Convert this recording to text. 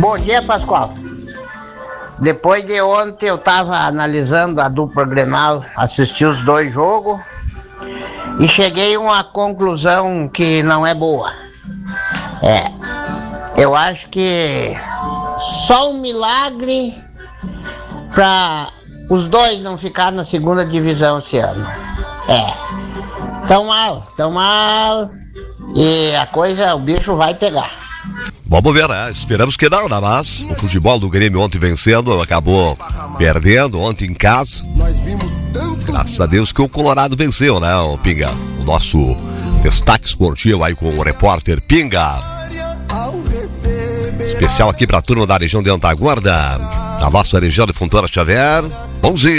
Bom dia, Pascoal. Depois de ontem eu tava analisando a dupla Grenal, assisti os 2 jogos e cheguei a uma conclusão que não é boa. Eu acho que só um milagre para os 2 não ficar na segunda divisão esse ano. Tão mal. E a coisa, o bicho vai pegar. Vamos ver, né? Esperamos que não, né? Mas o futebol do Grêmio ontem vencendo, acabou perdendo ontem em casa. Graças a Deus que o Colorado venceu, né, o Pinga? O nosso destaque esportivo aí com o repórter Pinga. Especial aqui pra turma da região de Antaguarda, da nossa região de Fontana Xavier. Bom dia.